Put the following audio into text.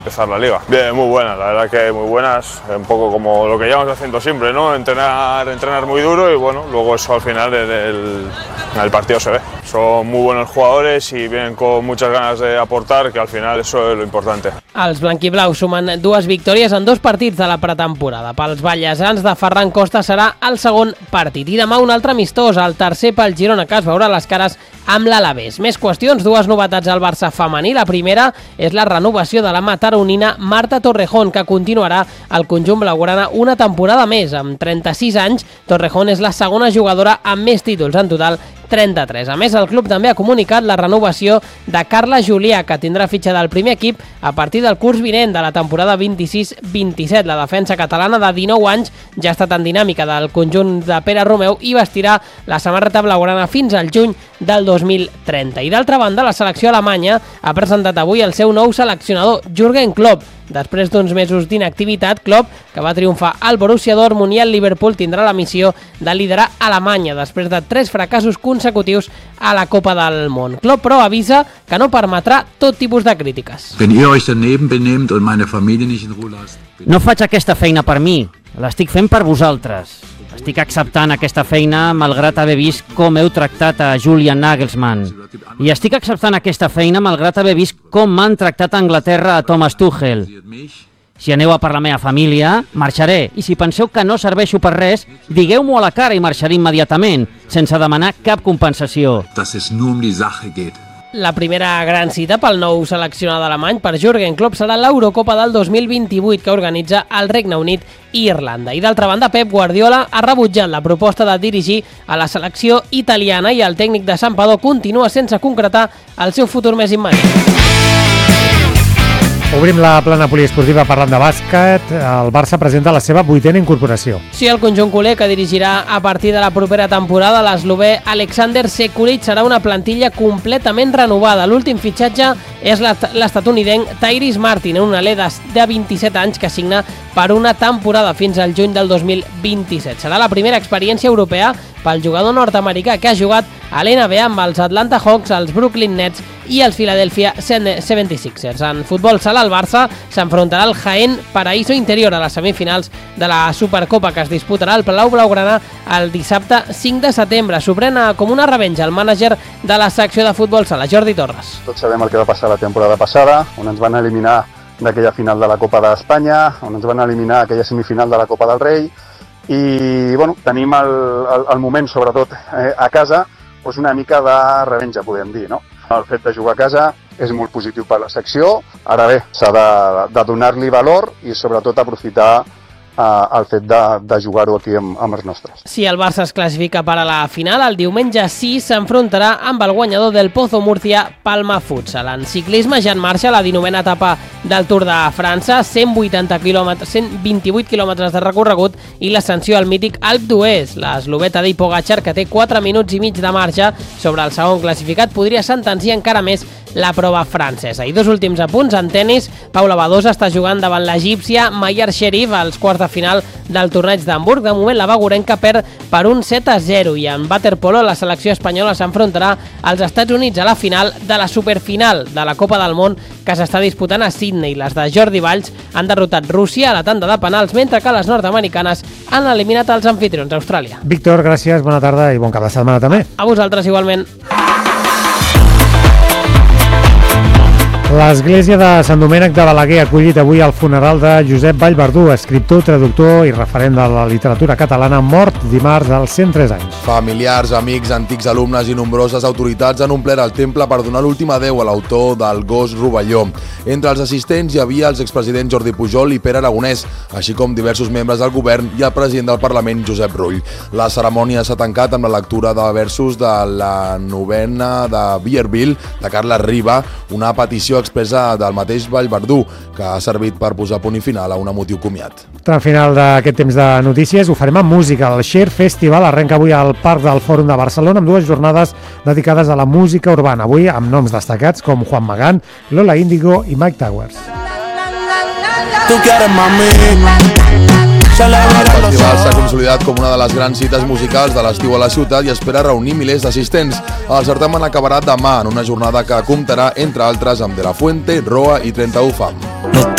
Empezar la liga. Bien, muy buenas, la verdad que muy buenas, un poco como lo que llevamos haciendo siempre, ¿no? Entrenar muy duro y bueno, luego eso al final en el partido se ve. Son muy buenos jugadores i vienen con muchas ganas de aportar, que al final eso es lo importante. Els blanquiblaus sumen 2 victòries en 2 partits de la pretemporada. Pels ballesans de Ferran Costa serà el segon partit. I demà un altre amistós, el tercer pel Girona, que es veurà les cares amb l'Alavés. Més qüestions, 2 novetats al Barça femení. La primera és la renovació de la mataronina Marta Torrejón, que continuarà al conjunt blaugrana una temporada més. Amb 36 anys, Torrejón és la segona jugadora amb més títols, en total 33. A més, el club també ha comunicat la renovació de Carla Julià, que tindrà fitxa del primer equip a partir del curs vinent de la temporada 26-27. La defensa catalana de 19 anys ja ha estat en dinàmica del conjunt de Pere Romeu i vestirà la samarreta blaugrana fins al juny del 2030. I d'altra banda, la selecció alemanya ha presentat avui el seu nou seleccionador, Jürgen Klopp. Després d'uns mesos d'inactivitat, Klopp, que va triomfar al Borussia Dortmund i el Liverpool, tindrà la missió de liderar Alemanya després de 3 fracassos consecutius a la Copa del Món. Klopp, però, avisa que no permetrà tot tipus de crítiques. No faig aquesta feina per mi, l'estic fent per vosaltres. Estic acceptant aquesta feina malgrat haver vist com heu tractat a Julian Nagelsmann. I estic acceptant aquesta feina malgrat haver vist com m'han tractat a Anglaterra a Thomas Tuchel. Si aneu a per la meva família, marxaré. I si penseu que no serveixo per res, digueu-m'ho a la cara i marxaré immediatament, sense demanar cap compensació. La primera gran cita pel nou seleccionat alemany per Jürgen Klopp serà l'Eurocopa del 2028 que organitza el Regne Unit i Irlanda. I d'altra banda, Pep Guardiola ha rebutjat la proposta de dirigir a la selecció italiana i el tècnic de Santpedor continua sense concretar el seu futur més immediat. Obrim la plana poliesportiva parlant de bàsquet. El Barça presenta la seva 8a incorporació. Sí, el conjunt culer, que dirigirà a partir de la propera temporada l'eslovè Alexander Sekulic, serà una plantilla completament renovada. L'últim fitxatge és l'estatunidenc Tyrese Martin, un alè de 27 anys que signa per una temporada fins al juny del 2027. Serà la primera experiència europea pel jugador nord-americà, que ha jugat a l'NBA amb els Atlanta Hawks, els Brooklyn Nets i els Philadelphia 76ers. En futbol sala, el Barça s'enfrontarà al Jaén Paraíso Interior a les semifinals de la Supercopa, que es disputarà al Palau Blaugrana el dissabte 5 de setembre. S'ho pren com una revenja el mànager de la secció de futbol sala, Jordi Torres. Tots sabem el que va passar la temporada passada, on ens van eliminar d'aquella final de la Copa d'Espanya, on ens van eliminar aquella semifinal de la Copa del Rei, i bueno, tenim el moment, sobretot a casa, doncs una mica de revenja, podem dir, no? El fet de jugar a casa és molt positiu per la secció, ara bé, s'ha de donar-li valor i sobretot aprofitar el fet de jugar-ho aquí amb els nostres. Si el Barça es classifica per a la final, el diumenge 6 s'enfrontarà amb el guanyador del Pozo Murcia Palma Futsal. En ciclisme ja en marxa la 19a etapa del Tour de França, 128 quilòmetres de recorregut i l'ascensió al mític Alp d'Huez. L'eslovè Tadej Pogačar, que té 4 minuts i mig de marxa sobre el segon classificat, podria sentenciar encara més la prova francesa. I 2 últims apunts en tennis. Paula Badosa està jugant davant l'egípcia Mayar Sherif als quarts de final del torneig d'Hamburg. De moment la bagurenca perd per un 7-0 i en waterpolo la selecció espanyola s'enfrontarà als Estats Units a la final de la superfinal de la Copa del Món que s'està disputant a Sydney. Les de Jordi Valls han derrotat Rússia a la tanda de penals, mentre que les nord-americanes han eliminat els anfitrions d'Austràlia. Víctor, gràcies, bona tarda i bon cap de setmana també. A vosaltres igualment. L'església de Sant Domènec de Balaguer ha acollit avui el funeral de Josep Vallverdú, escriptor, traductor i referent de la literatura catalana, mort dimarts als 103 anys. Familiars, amics, antics alumnes i nombroses autoritats han omplert el temple per donar l'últim adeu a l'autor del Gos Rovelló. Entre els assistents hi havia els expresidents Jordi Pujol i Pere Aragonès, així com diversos membres del govern i el president del Parlament, Josep Rull. La cerimònia s'ha tancat amb la lectura de versos de la novena de Bierville, de Carles Riba, una petició expressa del mateix Vallverdú, que ha servit per posar punt i final a un emotiu comiat. Al final d'aquest temps de notícies ho farem amb música. El Share Festival arrenca avui al Parc del Fòrum de Barcelona amb 2 jornades dedicades a la música urbana, avui amb noms destacats com Juan Magán, Lola Índigo i Mike Towers. Tú quieres mami, festival s'ha consolidat com una de les grans cites musicals de l'estiu a la ciutat i espera reunir milers d'assistents. El certamen acabarà demà en una jornada que comptarà, entre altres, amb De La Fuente, Roa i 31 Fam.